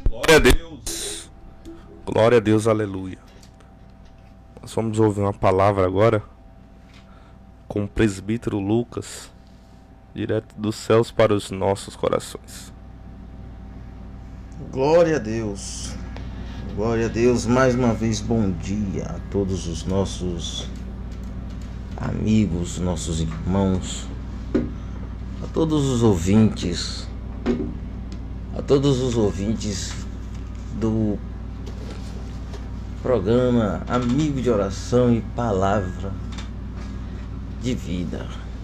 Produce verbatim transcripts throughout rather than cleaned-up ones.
Glória a Deus. Glória a Deus, aleluia. Nós vamos ouvir uma palavra agora com o presbítero Lucas, direto dos céus para os nossos corações. Glória a Deus. Glória a Deus. Mais uma vez, bom dia a todos os nossos amigos, nossos irmãos, a todos os ouvintes, a todos os ouvintes do programa Amigo de Oração e Palavra de Vida.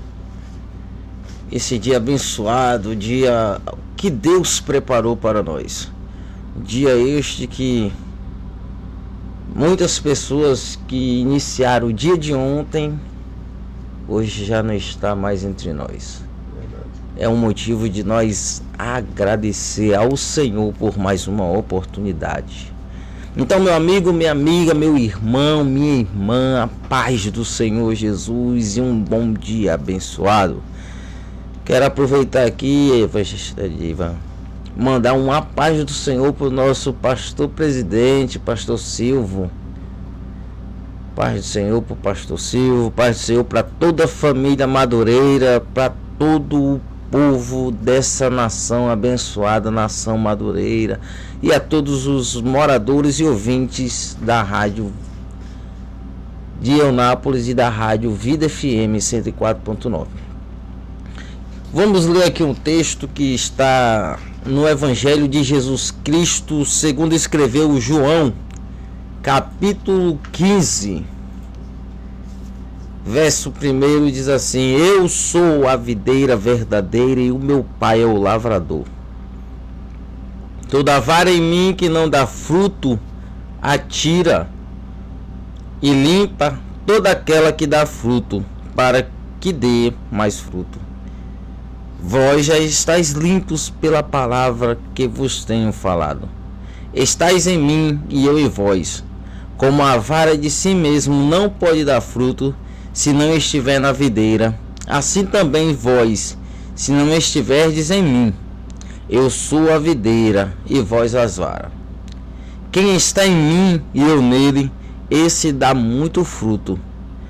Esse dia abençoado, dia que Deus preparou para nós. Dia este que muitas pessoas que iniciaram o dia de ontem, hoje já não está mais entre nós. É um motivo de nós agradecer ao Senhor por mais uma oportunidade. Então, meu amigo, minha amiga, meu irmão, minha irmã, a paz do Senhor Jesus e um bom dia abençoado. Quero aproveitar aqui, Evangelista Diva, mandar uma paz do Senhor para o nosso pastor presidente, pastor Silvio. Paz do Senhor para o pastor Silvio, paz do Senhor para toda a família Madureira, para todo o povo dessa nação abençoada, nação Madureira, e a todos os moradores e ouvintes da rádio de Eunápolis e da rádio Vida F M cento e quatro ponto nove. Vamos ler aqui um texto que está no Evangelho de Jesus Cristo, segundo escreveu João, capítulo quinze, verso primeiro, diz assim: Eu sou a videira verdadeira e o meu pai é o lavrador. Toda vara em mim que não dá fruto, atira, e limpa toda aquela que dá fruto, para que dê mais fruto. Vós já estáis limpos pela palavra que vos tenho falado. Estais em mim e eu em vós. Como a vara de si mesmo não pode dar fruto se não estiver na videira, assim também vós, se não estiverdes em mim. Eu sou a videira e vós as varas. Quem está em mim e eu nele, esse dá muito fruto,